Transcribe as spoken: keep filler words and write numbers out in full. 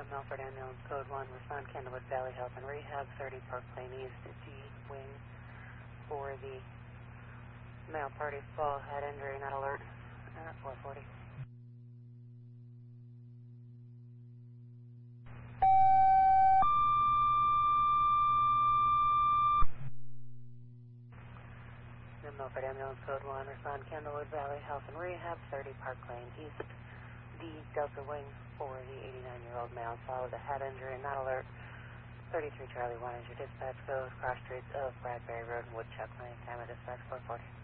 Milford Ambulance Code one, respond Candlewood Valley Health and Rehab, thirty Park Lane East, D wing for the male party fall, head injury, not alert, at four forty. Milford Ambulance Code one, respond Candlewood Valley Health and Rehab, thirty Park Lane East, D Delta wing for the eighty-nine-year-old male, saw with a head injury, not alert, thirty-three Charlie one is your dispatch code, cross streets of Bradbury Road and Woodchuck Lane, time of dispatch four forty.